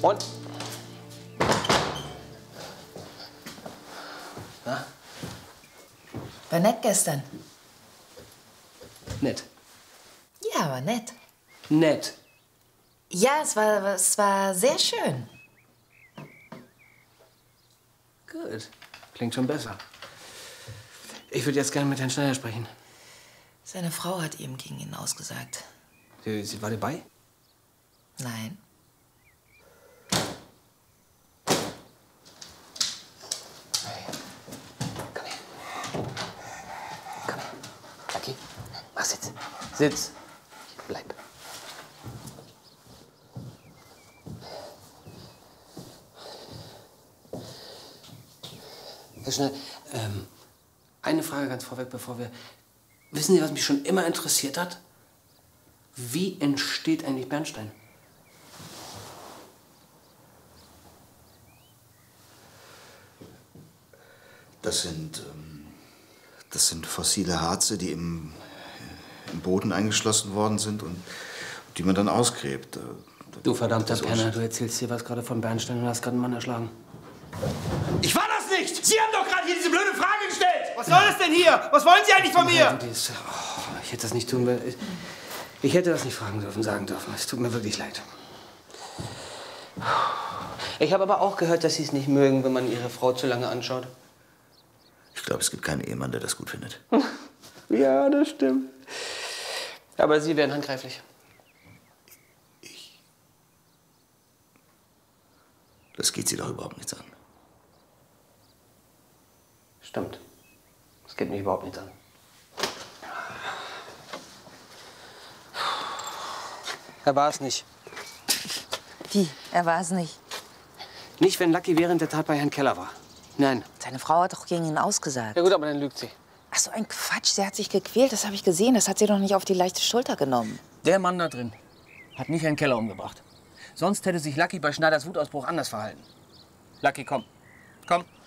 Und? Na? War nett gestern. Nett. Ja, war nett. Nett. Ja, es war sehr schön. Gut. Klingt schon besser. Ich würde jetzt gerne mit Herrn Schneider sprechen. Seine Frau hat ihm gegen ihn ausgesagt. Sie war dabei? Nein. Komm her. Komm her. Lucky, mach Sitz. Sitz. Bleib. Herr Schneider, eine Frage ganz vorweg, bevor wir... Wissen Sie, was mich schon immer interessiert hat? Wie entsteht eigentlich Bernstein? Das sind fossile Harze, die im Boden eingeschlossen worden sind und die man dann ausgräbt. Du verdammter Penner, du erzählst hier was gerade von Bernstein und hast gerade einen Mann erschlagen. Ich war das nicht! Sie haben doch gerade hier diese blöde Frage gestellt! Was soll das denn hier? Was wollen Sie eigentlich von mir? Ich hätte das nicht tun dürfen. Ich hätte das nicht fragen dürfen, sagen dürfen. Es tut mir wirklich leid. Ich habe aber auch gehört, dass Sie es nicht mögen, wenn man Ihre Frau zu lange anschaut. Ich glaube, es gibt keinen Ehemann, der das gut findet. Ja, das stimmt. Aber Sie wären handgreiflich. Das geht Sie doch überhaupt nichts an. Stimmt. Das geht mich überhaupt nichts an. Er war es nicht. Wie? Er war es nicht. Nicht, wenn Lucky während der Tat bei Herrn Keller war. Nein. Seine Frau hat doch gegen ihn ausgesagt. Ja gut, aber dann lügt sie. Ach so, ein Quatsch. Sie hat sich gequält. Das habe ich gesehen. Das hat sie doch nicht auf die leichte Schulter genommen. Der Mann da drin hat nicht Herrn Keller umgebracht. Sonst hätte sich Lucky bei Schneiders Wutausbruch anders verhalten. Lucky, komm. Komm.